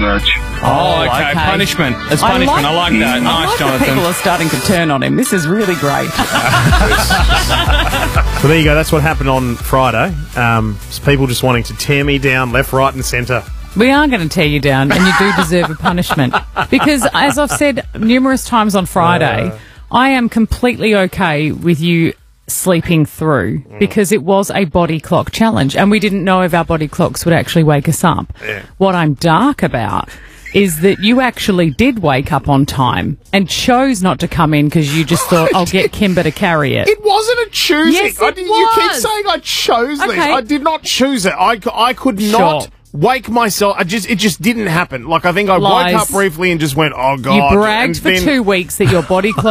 much. Oh, okay. Punishment. It's punishment. I like that. Nice, Jonathan. People are starting to turn on him. This is really great. Well, there you go. That's what happened on Friday. People just wanting to tear me down left, right and centre. We are going to tear you down, and you do deserve a punishment. Because, as I've said numerous times on Friday, I am completely okay with you sleeping through because it was a body clock challenge, and we didn't know if our body clocks would actually wake us up. Yeah. What I'm dark about is that you actually did wake up on time and chose not to come in because you just thought, I'll get Kimber to carry it. It wasn't a choosing. Yes, it You was. keep saying I chose this. Okay. I did not choose it. I could not wake myself. It just didn't happen. Like, I think I woke up briefly and just went, oh, God. You bragged for 2 weeks that your body clock